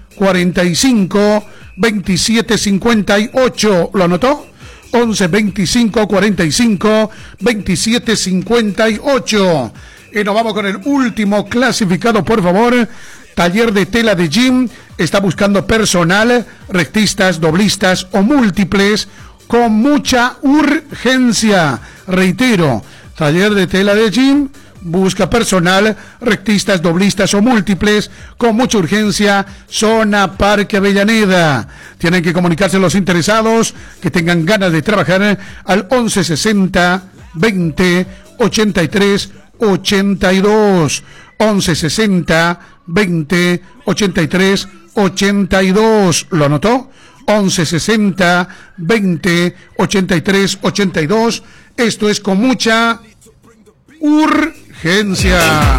45 27 58. ¿Lo anotó? 11 25 45 27 58. Y nos vamos con el último clasificado, por favor. Taller de Tela de Jim está buscando personal, rectistas, doblistas o múltiples con mucha urgencia. Reitero, Taller de Tela de Jim busca personal, rectistas, doblistas o múltiples con mucha urgencia. Zona Parque Avellaneda. Tienen que comunicarse los interesados que tengan ganas de trabajar al 11 60 20 83 82. 11 60 20 83 82. ¿Lo anotó? 11 60 20 83 82. Esto es con mucha urgencia.